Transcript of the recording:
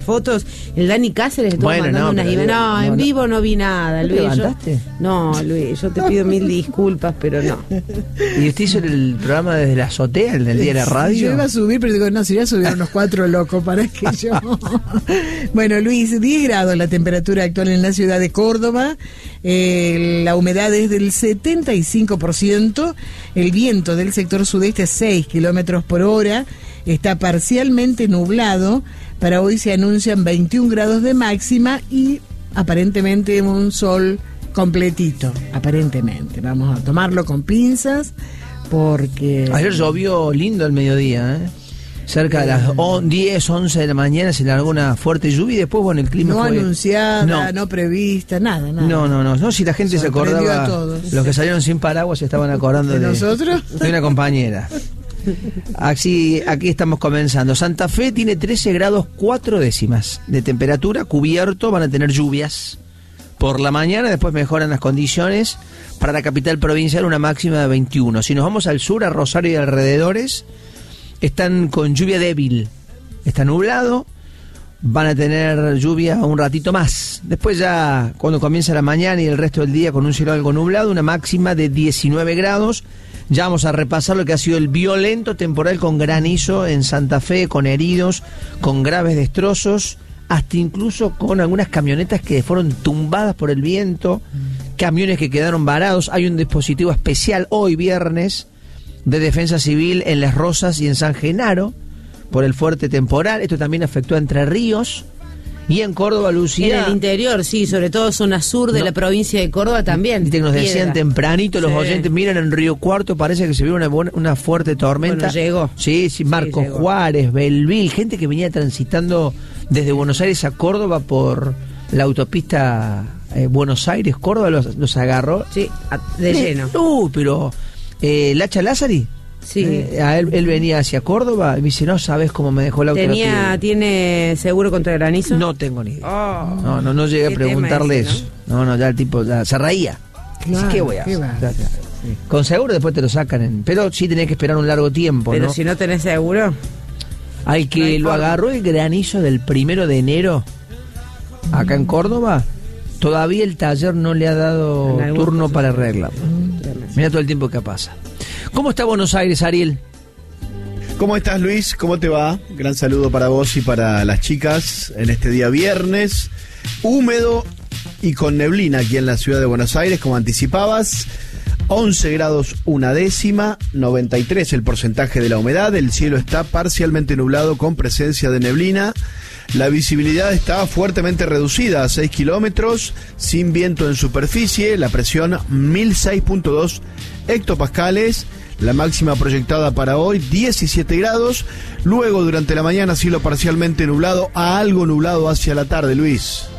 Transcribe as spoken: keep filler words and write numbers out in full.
fotos. El Dani Cáceres estuvo bueno, mandando no, unas pero, imágenes. No, no, en no. vivo no vi nada, ¿No Luis. te Yo, levantaste? no, Luis, yo te pido mil disculpas, pero no. ¿Y usted hizo el programa desde la azotea, el del día de la radio? Yo iba a subir, pero digo, no, si voy a subir unos cuatro locos para que yo... Bueno, Luis, diez grados la temperatura actual en la ciudad de Córdoba. Eh, la humedad es del setenta y cinco por ciento. El viento del sector sudeste a seis kilómetros por hora. Está parcialmente nublado. Para hoy se anuncian veintiún grados de máxima y aparentemente un sol completito. Aparentemente. Vamos a tomarlo con pinzas porque... Ayer llovió lindo al mediodía, ¿eh? Cerca de las diez, once de la mañana se largó una fuerte lluvia y después, bueno, el clima no fue... anunciada, no. no prevista, nada, nada. No, no, no, no, si la gente se Sorprendió acordaba, a todos. los que salieron sin paraguas se estaban acordando ¿De de, nosotros? de una compañera. Así, aquí estamos comenzando. Santa Fe tiene trece grados cuatro décimas de temperatura, cubierto, van a tener lluvias por la mañana, después mejoran las condiciones. Para la capital provincial una máxima de veintiuno. Si nos vamos al sur, a Rosario y alrededores, están con lluvia débil, está nublado, van a tener lluvia un ratito más. Después ya, cuando comienza la mañana y el resto del día con un cielo algo nublado, una máxima de diecinueve grados. Ya vamos a repasar lo que ha sido el violento temporal con granizo en Santa Fe, con heridos, con graves destrozos, hasta incluso con algunas camionetas que fueron tumbadas por el viento, camiones que quedaron varados. Hay un dispositivo especial hoy viernes de Defensa Civil en Las Rosas y en San Genaro por el fuerte temporal. Esto también afectó a Entre Ríos y en Córdoba, Lucía. En el interior, sí, sobre todo zona sur de no. la provincia de Córdoba también. Viste que nos decían Piedra. tempranito los Sí. oyentes, miren en Río Cuarto parece que se vio una, buena, una fuerte tormenta. Bueno, llegó. Sí, sí, Marcos llegó. Juárez, Belville, gente que venía transitando desde Buenos Aires a Córdoba por la autopista eh, Buenos Aires-Córdoba, los, los agarró. Sí, a- de lleno. Uh, pero eh, Lacha Lázari, Sí. eh, a él, él venía hacia Córdoba y me dice, no sabes cómo me dejó el auto. Tenía, rápido". ¿Tiene seguro contra granizo? No tengo ni idea. Oh, No, no, no llegué a qué tema preguntarle ese, eso. No, no, ya el tipo ya se reía. Claro, Dice, ¿qué voy a qué hacer? va. Ya, ya. Con seguro después te lo sacan, en, pero sí tenés que esperar un largo tiempo, Pero ¿no? si no tenés seguro. Al que no hay lo forma. agarró el granizo del primero de enero, acá en Córdoba, todavía el taller no le ha dado En algún turno caso. para arreglarlo. Mira todo el tiempo que pasa. ¿Cómo está Buenos Aires, Ariel? ¿Cómo estás, Luis? ¿Cómo te va? Gran saludo para vos y para las chicas en este día viernes. Húmedo y con neblina aquí en la ciudad de Buenos Aires, como anticipabas. once grados una décima, noventa y tres el porcentaje de la humedad. El cielo está parcialmente nublado con presencia de neblina. La visibilidad está fuertemente reducida a seis kilómetros, sin viento en superficie. La presión mil seis punto dos hectopascales. La máxima proyectada para hoy, diecisiete grados. Luego, durante la mañana, cielo parcialmente nublado a algo nublado hacia la tarde, Luis.